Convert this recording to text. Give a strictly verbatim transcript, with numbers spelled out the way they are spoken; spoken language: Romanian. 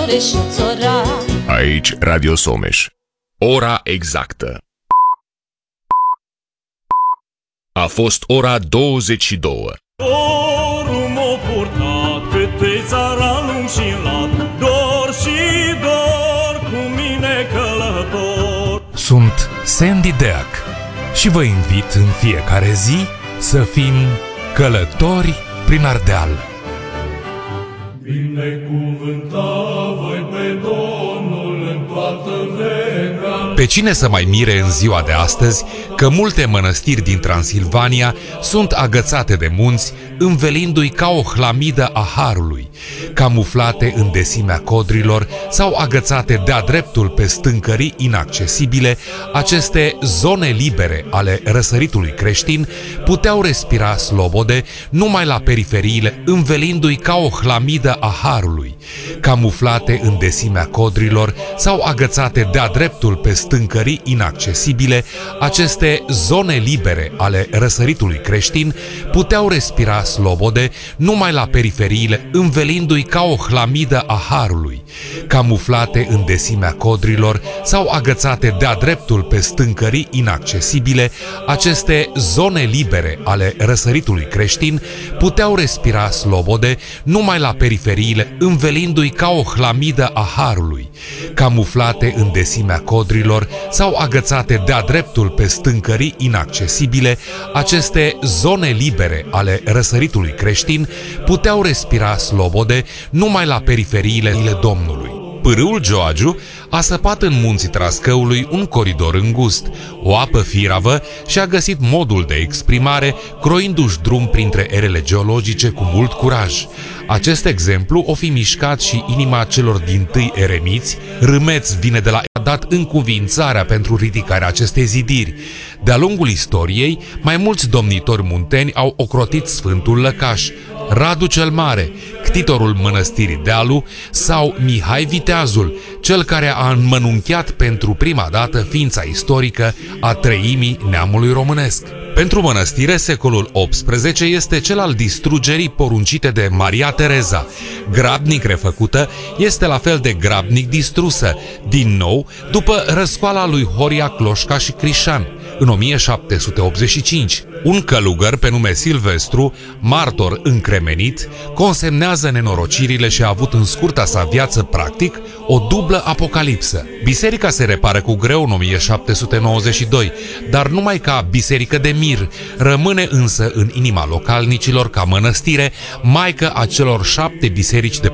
țore și țora. Aici Radio Someș. Ora exactă. A fost ora douăzeci și două. Dorul m-a purtat pe țara lung și lat, dor și dor cu mine călător. Sunt Sandy Deac și vă invit în fiecare zi să fim călători prin Ardeal. Binecuvântat voi pe Domnul în toată vremea. Pe cine să mai mire în ziua de astăzi că multe mănăstiri din Transilvania sunt agățate de munți, învelindu-i ca o hlamidă a harului, camuflate în desimea codrilor sau agățate de-a dreptul pe stâncării inaccesibile. Aceste zone libere ale răsăritului creștin puteau respira slobode numai la periferiile, învelindu-i ca o hlamidă a harului, camuflate în desimea codrilor sau agățate de-a dreptul pe stâncării inaccesibile. Aceste zone libere ale răsăritului creștin puteau respira slobode numai la periferiile, învelindu-i ca o hlamidă a harului, camuflate în desimea codrilor sau agățate de-a dreptul pe stâncării inaccesibile. Aceste zone libere ale răsăritului creștin puteau respira slobode numai la periferiile, învelindu-i ca o hlamidă a harului, camuflate în desimea codrilor sau agățate de-a dreptul pe stâncării inaccesibile. Aceste zone libere ale răsăritului creștin puteau respira slobode numai la periferiile Domnului. Pârâul Gioagiu a săpat în munții Trascăului un coridor îngust, o apă firavă, și a găsit modul de exprimare, croindu-și drum printre erele geologice cu mult curaj. Acest exemplu o fi mișcat și inima celor dintâi eremiți. Râmeț vine de la a dat încuvințarea pentru ridicarea acestei zidiri. De-a lungul istoriei, mai mulți domnitori munteni au ocrotit Sfântul Lăcaș, Radu cel Mare, ctitorul mănăstirii Dealu, sau Mihai Viteazul, cel care a înmănunchiat pentru prima dată ființa istorică a treimii neamului românesc. Pentru mănăstire, secolul optsprezece este cel al distrugerii poruncite de Maria Tereza. Grabnic refăcută este la fel de grabnic distrusă, din nou după răscoala lui Horia Cloșca și Crișan în o mie șapte sute optzeci și cinci. Un călugăr pe nume Silvestru, martor încremenit, consemnează nenorocirile și a avut în scurta sa viață practic o dublă apocalipsă. Biserica se repară cu greu în o mie șapte sute nouăzeci și doi, dar numai ca biserică de mir, rămâne însă în inima localnicilor ca mănăstire, maică a celor șapte biserici de